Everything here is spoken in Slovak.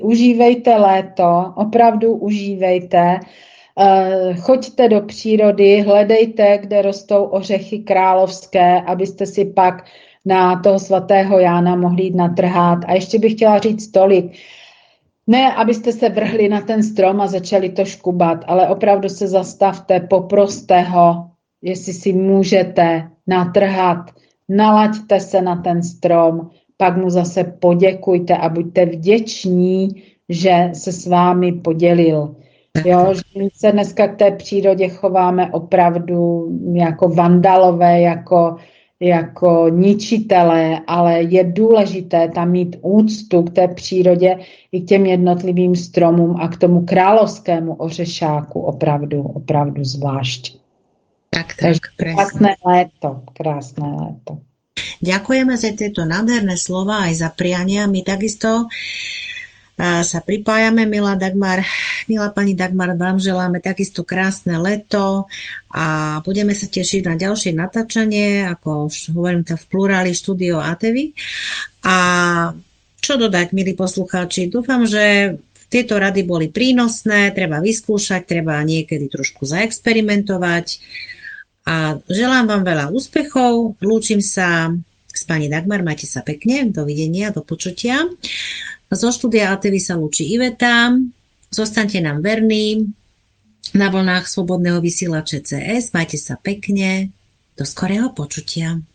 Užívejte léto, opravdu užívejte. Choďte do přírody, hledejte, kde rostou ořechy královské, abyste si pak na toho svatého Jána mohli jít natrhat. A ještě bych chtěla říct tolik. Ne, abyste se vrhli na ten strom a začali to škubat, ale opravdu se zastavte, poproste ho, jestli si můžete natrhat, nalaďte se na ten strom, pak mu zase poděkujte a buďte vděční, že se s vámi podělil. Jo, že my se dneska k té přírodě chováme opravdu jako vandalové, jako ničitelé, ale je důležité tam mít úctu k té přírodě i k těm jednotlivým stromům a k tomu královskému ořešáku opravdu zvlášť. Tak, krásné léto. Ďakujeme za tieto nádherné slova aj za priania. My takisto sa pripájame, milá pani Dagmar, vám želáme takisto krásne leto a budeme sa tešiť na ďalšie natáčanie, ako hovorím to v pluráli Štúdio ATV. A čo dodať, milí poslucháči, dúfam, že tieto rady boli prínosné, treba vyskúšať, treba niekedy trošku zaexperimentovať a želám vám veľa úspechov. Lúčim sa s pani Dagmar, majte sa pekne, dovidenia, do počutia. Zo štúdia ATV sa lúči Iveta. Zostaňte nám verní na vlnách Slobodného vysielača CS. Majte sa pekne. Do skorého počutia.